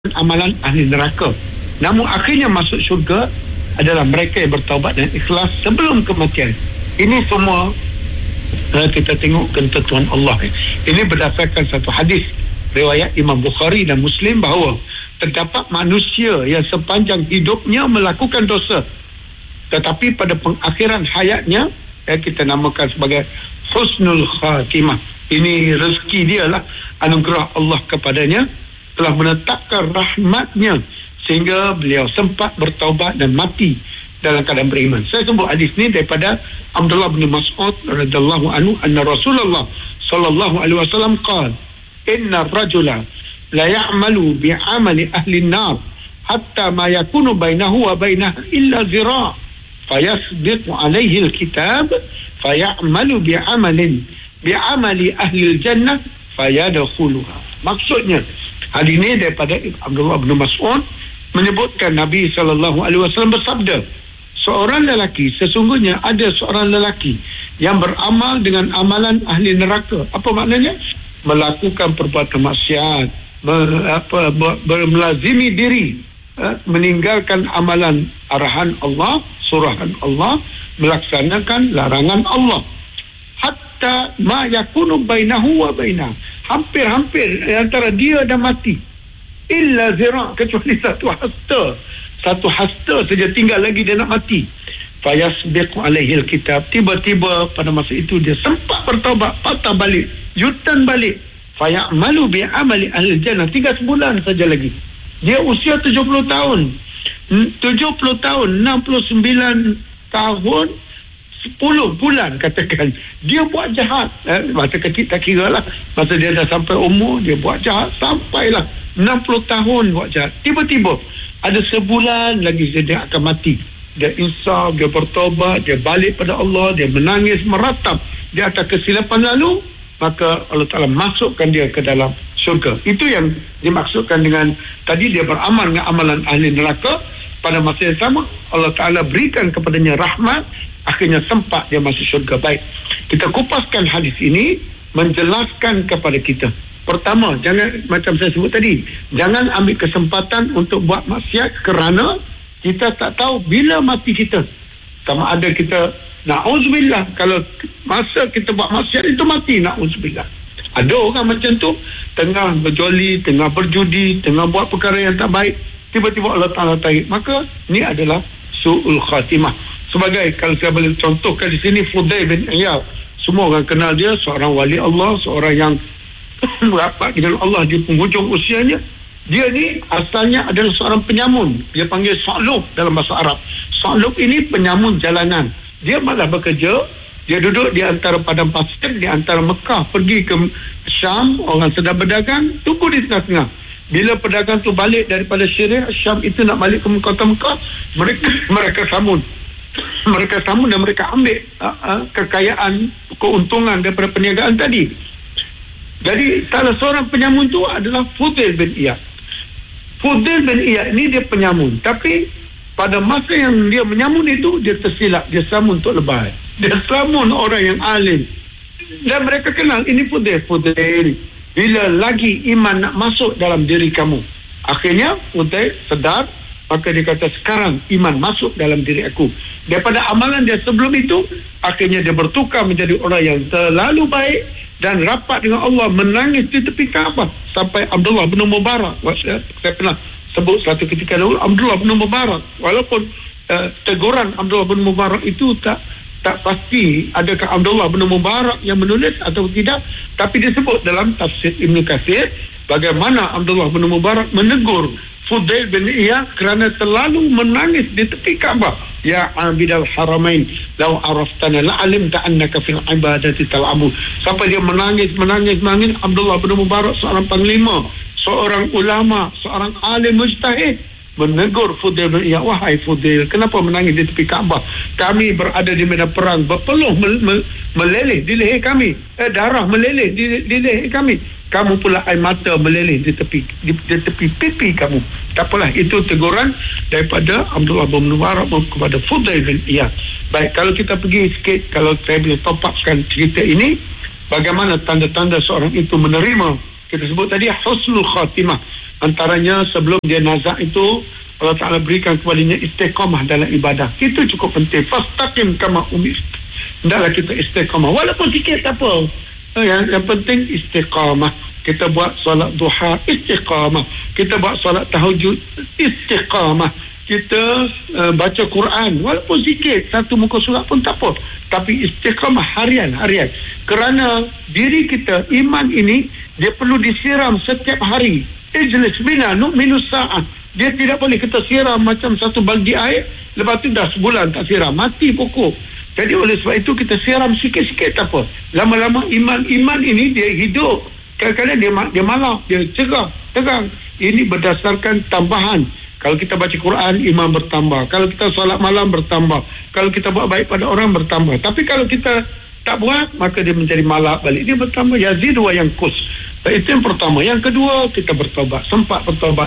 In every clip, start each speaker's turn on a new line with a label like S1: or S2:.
S1: amalan ahli neraka. Namun akhirnya masuk syurga adalah mereka yang bertaubat dan ikhlas sebelum kematian. Ini semua kita tengok ketentuan Allah. Ini berdasarkan satu hadis riwayat Imam Bukhari dan Muslim bahawa terdapat manusia yang sepanjang hidupnya melakukan dosa, tetapi pada pengakhiran hayatnya kita namakan sebagai husnul khatimah. Ini rezeki dia lah, anugerah Allah kepadanya, telah menetapkan rahmatnya sehingga beliau sempat bertaubat dan mati dalam keadaan beriman. Saya sebut hadis ni daripada Abdullah bin Mas'ud radhiyallahu anhu, anna Rasulullah sallallahu alaihi wasallam qala inna ar-rajula la ya'malu bi'amali ahli an-nar hatta ma yakunu bainahu wa bainaha illa zira' fayasbiqu alayhi al-kitab fayamalu bi'amali ahli al-jannah fayadkhuluha. Maksudnya hadis ini daripada Abdullah bin Mas'ud menyebutkan Nabi SAW bersabda, seorang lelaki, sesungguhnya ada seorang lelaki yang beramal dengan amalan ahli neraka. Apa maknanya? Melakukan perbuatan maksiat, melazimi diri, meninggalkan amalan arahan Allah, surahan Allah, melaksanakan larangan Allah. Hatta ma yakunu bainahu wa bainah, hampir-hampir antara dia dan mati, illa zira', kecuali satu hasta saja tinggal lagi dia nak mati. Fayasbiqu alaihi alkitab, tiba-tiba pada masa itu dia sempat bertaubat, patah balik, yutan balik. Fayamalu bi'amali ahli jannah, 3 bulan saja lagi. Dia usia 70 tahun, 69 tahun 10 bulan katakan dia buat jahat. Masa kecil tak kira lah, masa dia dah sampai umur dia buat jahat, sampailah 60 tahun buat jahat. Tiba-tiba ada sebulan lagi dia akan mati. Dia insaf, dia bertobat, dia balik pada Allah, dia menangis meratap di atas kesilapan lalu, maka Allah Ta'ala masukkan dia ke dalam syurga. Itu yang dimaksudkan dengan tadi, dia beramal dengan amalan ahli neraka. Pada masa yang sama Allah Ta'ala berikan kepadanya rahmat, akhirnya sempat dia masuk syurga. Baik, kita kupaskan hadis ini menjelaskan kepada kita. Pertama, jangan, macam saya sebut tadi, jangan ambil kesempatan untuk buat maksiat kerana kita tak tahu bila mati kita. Sama ada kita, na'udzubillah, kalau masa kita buat maksiat itu mati, na'udzubillah. Ada orang macam tu, tengah berjoli, tengah berjudi, tengah buat perkara yang tak baik, tiba-tiba Allah Ta'ala tarik. Maka ni adalah su'ul khatimah. Sebagai, kalau saya boleh contohkan di sini, Fudail bin Iyad, semua orang kenal dia, seorang wali Allah, seorang yang merapat dengan Allah di penghujung usianya. Dia ni asalnya adalah seorang penyamun, dia panggil Sa'lub dalam bahasa Arab. Sa'lub ini penyamun jalanan. Dia malah bekerja, dia duduk di antara padang pasir, di antara Mekah pergi ke Syam, orang sedang berdagang, tunggu di tengah-tengah. Bila pedagang tu balik daripada Syria, Syam itu nak balik ke kota Mekah, mereka samun dan mereka ambil kekayaan, keuntungan daripada perniagaan tadi. Jadi salah seorang penyamun tu adalah Fudail bin Iyad. Fudail bin Iyad ni dia penyamun, tapi pada masa yang dia menyamun itu, dia tersilap, dia samun untuk lebay, dia samun orang yang alim, dan mereka kenal ini Fudail. Bila lagi iman nak masuk dalam diri kamu? Akhirnya Fudail sedar, maka dia kata, sekarang iman masuk dalam diri aku. Daripada amalan dia sebelum itu, akhirnya dia bertukar menjadi orang yang terlalu baik dan rapat dengan Allah, menangis di tepi Kaabah. Sampai Abdullah bin Mubarak, saya pernah sebut satu ketika dahulu, Abdullah bin Mubarak, walaupun teguran Abdullah bin Mubarak itu tak pasti adakah Abdullah bin Mubarak yang menulis atau tidak, tapi disebut dalam tafsir Ibn Katsir bagaimana Abdullah bin Mubarak menegur Fudail bin Iyad kerana terlalu menangis di tepi Kaabah. Ya abidal haramain, law araftana la'alimta annaka fil ibadati tal'abu. Sampai dia menangis. Abdullah bin Mubarak, seorang panglima, seorang ulama, seorang alim mujtahid, menegur Fudail bin Iyad, wahai Fudail, kenapa menangis di tepi Kaabah? Kami berada di medan perang, berpeluh meleleh di leher kami, darah meleleh di leher kami. Kamu pula air mata meleleh di tepi pipi kamu. Tak apalah, itu teguran daripada Abdullah bin Mubarak kepada Fudail bin Iyad. Baik, kalau kita pergi sikit, kalau saya boleh top upkan cerita ini, bagaimana tanda-tanda seorang itu menerima, kita sebut tadi husnul khatimah, Antaranya sebelum dia nazak itu, Allah Ta'ala berikan kepadanya istiqamah dalam ibadah. Itu cukup penting. Fastaqim kama umirt. Hendaklah kita istiqamah. Walaupun sikit tak apa. Yang penting istiqamah. Kita buat solat duha, istiqamah. Kita buat solat tahajud, istiqamah. Kita baca Quran, walaupun sikit, satu muka surat pun tak apa. Tapi istiqamah harian. Kerana diri kita, iman ini, dia perlu disiram setiap hari. Ijlis bina nu'minu sa'ah. Dia tidak boleh kita siram macam satu baldi air, lepas tu dah sebulan tak siram, mati pokok. Jadi oleh sebab itu kita siram sikit-sikit tak apa. Lama-lama iman ini dia hidup. Kadang-kadang dia malam, dia cerah, tegang. Ini berdasarkan tambahan. Kalau kita baca Quran, iman bertambah. Kalau kita solat malam, bertambah. Kalau kita buat baik pada orang, bertambah. Tapi kalau kita tak buat, maka dia menjadi malak balik. Dia bertambah, yazid wa yanqus. Itu yang pertama. Yang kedua, kita bertobat. Sempat bertobat.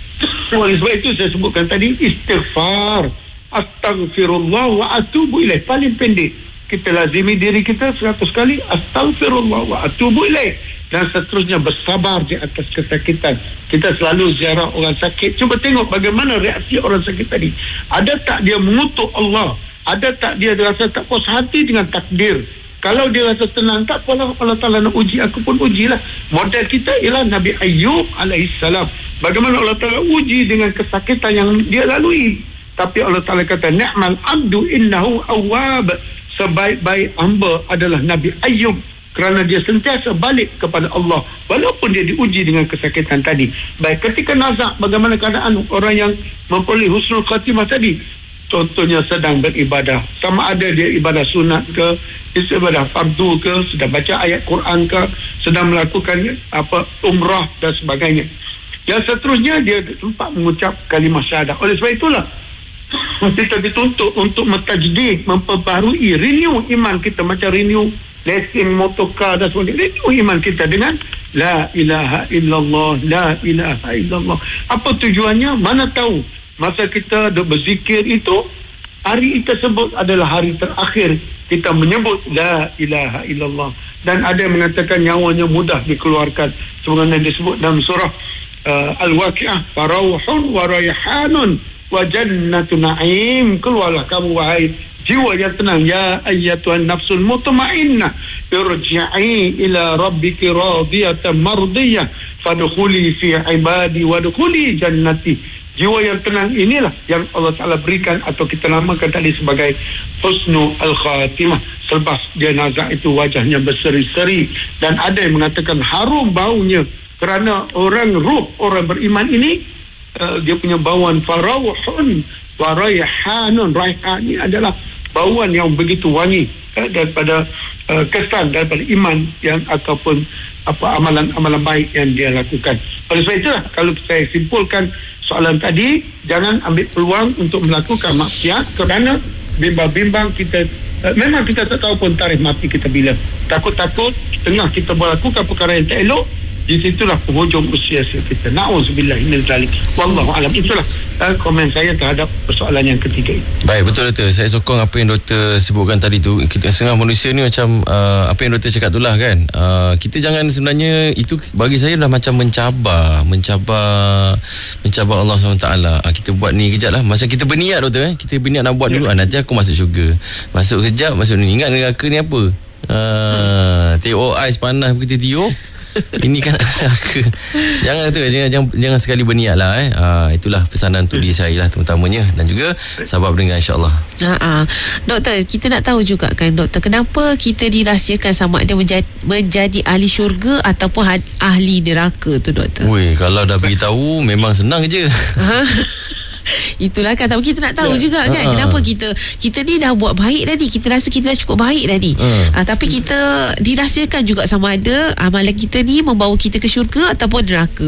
S1: Oleh sebab itu saya sebutkan tadi, istighfar, astaghfirullah wa atubu ilaih. Paling pendek, kita lazimi diri kita 100 kali, astaghfirullah wa atubu ilaih. Dan seterusnya bersabar di atas kesakitan. Kita selalu ziarah orang sakit. Cuba tengok bagaimana reaksi orang sakit tadi. Ada tak dia mengutuk Allah? Ada tak dia rasa tak puas hati dengan takdir? Kalau dia rasa tenang, tak apalah, Allah Ta'ala nak uji, aku pun ujilah. Model kita ialah Nabi Ayyub alaihissalam. Bagaimana Allah Ta'ala uji dengan kesakitan yang dia lalui. Tapi Allah Ta'ala kata, ni'mal abdu innahu awwab. Sebaik-baik hamba adalah Nabi Ayyub. Kerana dia sentiasa balik kepada Allah. Walaupun dia diuji dengan kesakitan tadi. Baik, ketika nazak, bagaimana keadaan orang yang memperoleh husnul khatimah tadi? Contohnya sedang beribadah, sama ada dia ibadah sunat ke, ibadah fardu ke, sedang baca ayat Quran ke, sedang melakukan umrah dan sebagainya. Yang seterusnya dia sempat mengucap kalimah syahadah. Oleh sebab itulah kita dituntut untuk mentajdid, memperbarui, renew iman kita, macam renew lesen motorcar dan sebagainya. Renew iman kita dengan la ilaha illallah, la ilaha illallah. Apa tujuannya? Mana tahu masa kita berzikir itu, hari tersebut adalah hari terakhir kita menyebut la ilaha illallah. Dan ada yang mengatakan nyawanya mudah dikeluarkan, sebagaimana disebut dalam surah Al-Waqi'ah, farauhun wa rayhanun wa jannatu na'im. Keluarlah kamu wahai jiwa yang tenang, ya ayyatuhan nafsul mutmainnah, irji'i ila rabbiki radiyatan mardiyah fadkhuli fi ibadi wadkhuli jannati. Jiwa yang tenang inilah yang Allah Ta'ala berikan, atau kita namakan tadi sebagai husnul al-khatimah. Selepas dia nazak itu wajahnya berseri-seri, dan ada yang mengatakan harum baunya, kerana orang beriman ini dia punya bauan farauhun wa rayhanun. Rayhan ini adalah bauan yang begitu wangi daripada kesan daripada iman yang ataupun amalan-amalan baik yang dia lakukan. Oleh sebab itulah, kalau saya simpulkan soalan tadi, jangan ambil peluang untuk melakukan maksiat, kerana bimbang-bimbang kita, memang kita tak tahu pun tarikh mati kita bila. Takut-takut tengah kita melakukan perkara yang tak elok, di situlah penghujung usia kita. Na'udzubillah min zalik. Wallahu alam. Itulah komen saya terhadap persoalan yang ketiga ini.
S2: Baik, betul doktor. Saya sokong apa yang doktor sebutkan tadi tu. Kita setengah manusia ni macam apa yang doktor cakap tu lah kan. Kita jangan, sebenarnya itu bagi saya dah macam mencabar Allah SWT. Kita buat ni kejap lah. Masa kita berniat doktor, kita berniat nak buat dulu, nanti aku masuk syurga. Masuk kejap, masuk ni. Ingat neraka ni apa? Tengok ais panas kita tiup. Ini kan neraka. Jangan sekali berniat lah. Itulah pesanan untuk diri saya lah terutamanya, dan juga sahabat pendengar, insyaAllah.
S3: Doktor, kita nak tahu juga kan doktor, kenapa kita dirahsiakan sama ada menjadi ahli syurga ataupun ahli neraka tu doktor?
S2: Kalau dah beritahu memang senang je.
S3: Itulah kan, tapi kita nak tahu juga kan, kenapa kita ni dah buat baik tadi, kita rasa kita dah cukup baik tadi, tapi kita dirahsiakan juga sama ada amalan kita ni membawa kita ke syurga ataupun neraka.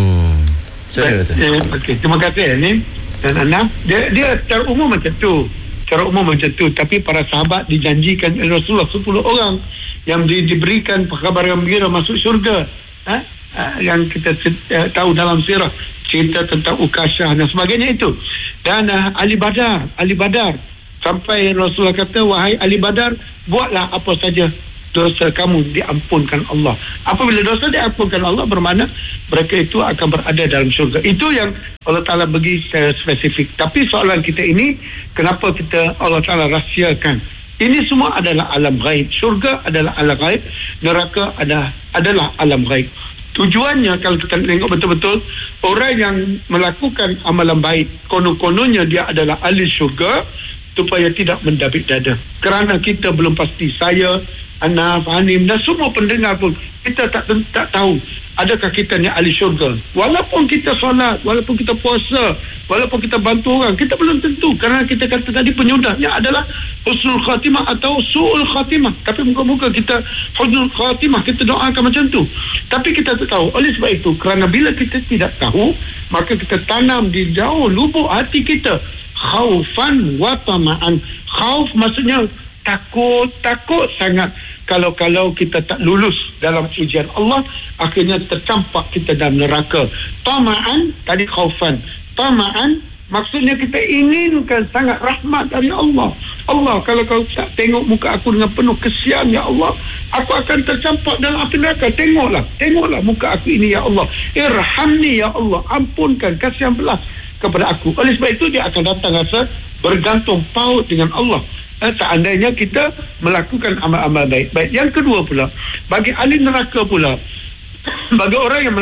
S1: Terima kasih ni dan Ana. Dia secara umum macam tu, tapi para sahabat dijanjikan oleh Rasulullah 10 orang yang diberikan kabar gembira masuk syurga. Yang kita tahu dalam sirah, cerita tentang Ukasyah dan sebagainya itu. Dan Ali Badar, sampai Rasulullah kata, wahai Ali Badar, buatlah apa saja dosa kamu diampunkan Allah. Apabila dosa diampunkan Allah, bermakna mereka itu akan berada dalam syurga. Itu yang Allah Ta'ala bagi secara spesifik. Tapi soalan kita ini, kenapa Allah Ta'ala rahsiakan? Ini semua adalah alam ghaib. Syurga adalah alam ghaib, neraka adalah alam ghaib. Tujuannya, kalau kita tengok betul-betul, orang yang melakukan amalan baik, konon-kononnya dia adalah ahli syurga, supaya tidak mendabik dada. Kerana kita belum pasti, saya, Anaf, Hanim dan semua pendengar pun, kita tak tahu adakah kita ni ahli syurga. Walaupun kita solat, walaupun kita puasa, walaupun kita bantu orang, kita belum tentu. Kerana kita kata tadi penyudahnya adalah husnul khatimah atau su'ul khatimah. Tapi muka-muka kita husnul khatimah, kita doakan macam tu. Tapi kita tak tahu. Oleh sebab itu, kerana bila kita tidak tahu, maka kita tanam di jauh lubuk hati kita khaufan wa tama'an. Khauf maksudnya takut sangat kalau kita tak lulus dalam ujian Allah, akhirnya tercampak kita dalam neraka. Tama'an tadi khaufan, tama'an maksudnya kita inginkan sangat rahmat dari Allah. Allah, kalau kau tak tengok muka aku dengan penuh kesian, ya Allah, aku akan tercampak dalam api neraka. Tengoklah muka aku ini, ya Allah. Irhamni, ya Allah, ampunkan, kasihan belas kepada aku. Oleh sebab itu dia akan datang rasa bergantung paut dengan Allah. Seandainya kita melakukan amal-amal baik. Yang kedua pula, bagi ahli neraka pula, bagi orang yang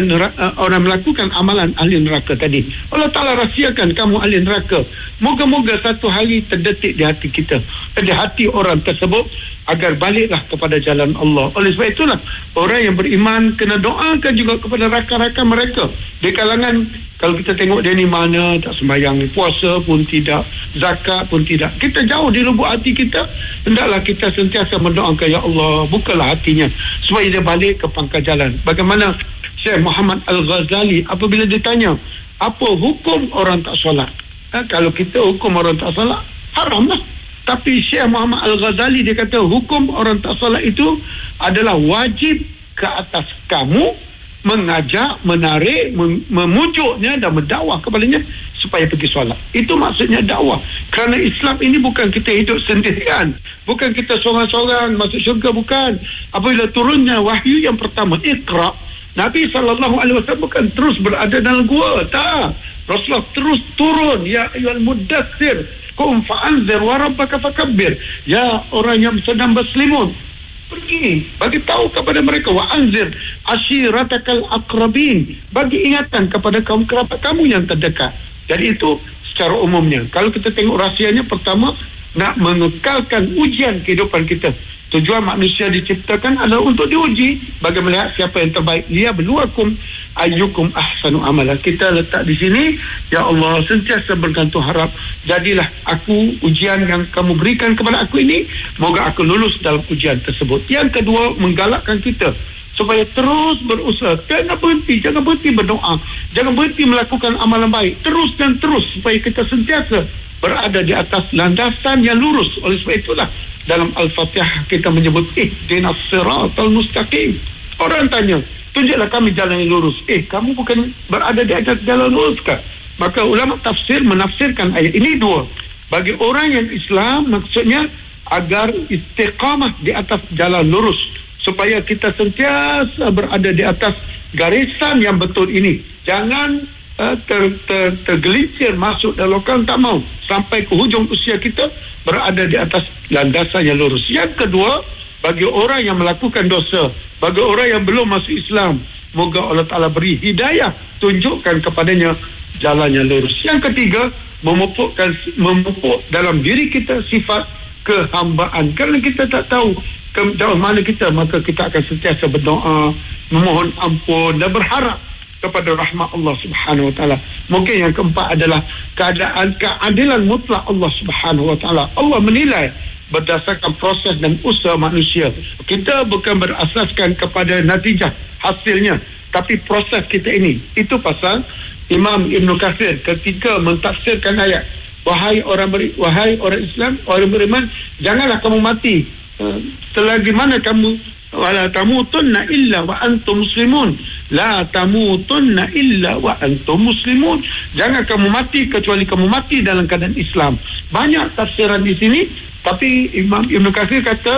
S1: melakukan amalan ahli neraka tadi, Allah Ta'ala rahsiakan kamu ahli neraka. Moga-moga satu hari terdetik di hati kita, di hati orang tersebut, agar baliklah kepada jalan Allah. Oleh sebab itulah orang yang beriman kena doakan juga kepada rakan-rakan mereka di kalangan. Kalau kita tengok dia ni mana, tak sembahyang, puasa pun tidak, zakat pun tidak, kita jauh di lubuk hati kita, hendaklah kita sentiasa mendoakan, ya Allah, bukalah hatinya supaya dia balik ke pangkal jalan. Bagaimana Syekh Muhammad Al-Ghazali apabila ditanya apa hukum orang tak solat, kalau kita hukum orang tak solat haram lah. Tapi Syekh Muhammad Al-Ghazali dia kata hukum orang tak solat itu adalah wajib ke atas kamu mengajak, menarik, memujuknya dan mendakwah kepadanya supaya pergi solat. Itu maksudnya dakwah. Kerana Islam ini bukan kita hidup sendirian, bukan kita seorang-seorang masuk syurga, bukan. Apabila turunnya wahyu yang pertama, Iqra', Nabi SAW bukan terus berada dalam gua, tak. Rasulullah terus turun, ya ayyuhal muddatsir qum fa'anzir wa rabbaka fakabbir. Ya orang yang sedang berselimut, pergi bagi tahu kepada mereka, wa anzir ashiratakal aqrabin, bagi ingatan kepada kaum kerabat kamu yang terdekat. Jadi itu secara umumnya. Kalau kita tengok rahsianya, pertama nak mengekalkan ujian kehidupan kita. Tujuan manusia diciptakan adalah untuk diuji, bagi melihat siapa yang terbaik. Liyabluwakum ayyukum ahsanu amala. Kita letak di sini, ya Allah, sentiasa bergantung harap, jadilah aku ujian yang kamu berikan kepada aku ini, moga aku lulus dalam ujian tersebut. Yang kedua, menggalakkan kita supaya terus berusaha. Jangan berhenti berdoa, jangan berhenti melakukan amalan baik, terus dan terus, supaya kita sentiasa berada di atas landasan yang lurus. Oleh sebab itulah dalam Al-Fatihah kita menyebut ihdinas siratal mustaqim. Orang tanya, tunjuklah kami jalan yang lurus. Kamu bukan berada di atas jalan lurus kah? Maka ulama tafsir menafsirkan ayat ini dua. Bagi orang yang Islam, maksudnya agar istiqamah di atas jalan lurus, supaya kita sentiasa berada di atas garisan yang betul ini. Jangan tergelincir masuk dalam lokal, tak mau sampai ke hujung usia kita berada di atas landasan yang lurus. Yang kedua, bagi orang yang melakukan dosa, bagi orang yang belum masuk Islam, moga Allah Ta'ala beri hidayah, tunjukkan kepadanya jalan yang lurus. Yang ketiga, memupuk dalam diri kita sifat kehambaan. Kerana kita tak tahu dalam mana kita, maka kita akan sentiasa berdoa, memohon ampun dan berharap kepada rahmat Allah Subhanahu Wa Taala. Mungkin yang keempat adalah keadilan mutlak Allah Subhanahu Wa Taala. Allah menilai berdasarkan proses dan usaha manusia. Kita bukan berasaskan kepada natijah hasilnya, tapi proses kita ini. Itu pasal Imam Ibn Katsir ketika mentafsirkan ayat, wahai orang Islam, orang beriman, janganlah kamu mati selagi mana kamu wala tamutunna illa wa antum muslimun. La tamutunna illa wa antum muslimun. Jangan kamu mati kecuali kamu mati dalam keadaan Islam. Banyak tafsiran di sini, tapi Imam Ibn Katsir kata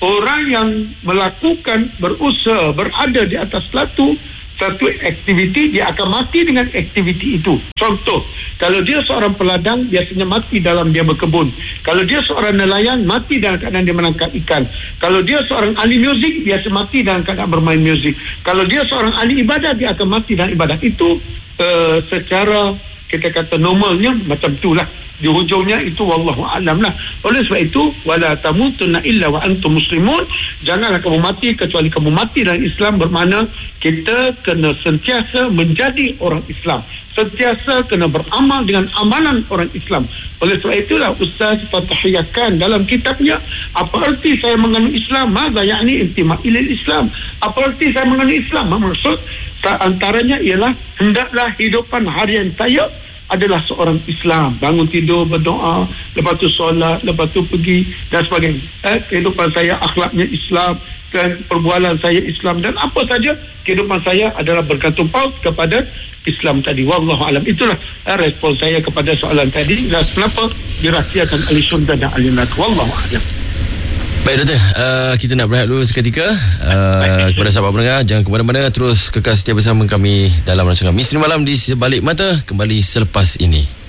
S1: orang yang melakukan, berusaha, berada di atas satu aktiviti, dia akan mati dengan aktiviti itu. Contoh, kalau dia seorang peladang, biasanya mati dalam dia berkebun. Kalau dia seorang nelayan, mati dalam keadaan dia menangkap ikan. Kalau dia seorang ahli muzik, biasa mati dalam keadaan bermain muzik. Kalau dia seorang ahli ibadah, dia akan mati dalam ibadah. Itu secara kita kata normalnya macam itulah. Di hujungnya itu wallahu a'lam lah. Oleh sebab itu, wala tamutunna illa wa antum muslimun, janganlah kamu mati kecuali kamu mati dalam Islam. Bermakna kita kena sentiasa menjadi orang Islam, sentiasa kena beramal dengan amalan orang Islam. Oleh sebab itulah Ustaz fatahiyahkan dalam kitabnya, apa arti saya mengenal Islam, madza ya'ni intima ilal Islam, apa arti saya mengenal Islam. Maksud antaranya ialah hendaklah hidupan harian saya adalah seorang Islam. Bangun tidur, berdoa, lepas tu solat, lepas tu pergi dan sebagainya. Kehidupan saya akhlaknya Islam, dan perbualan saya Islam, dan apa saja kehidupan saya adalah bergantung paut kepada Islam tadi. Wallahu alam. Itulah respon saya kepada soalan tadi, dan kenapa dirahsiakan ahli sunnah dan ahli neraka. Wallahu alam.
S2: Baik doktor, kita nak berehat dulu seketika. Kepada sahabat pendengar, jangan ke mana-mana, terus kekal setia bersama kami dalam rancangan Misteri Malam di Sebalik Mata, kembali selepas ini.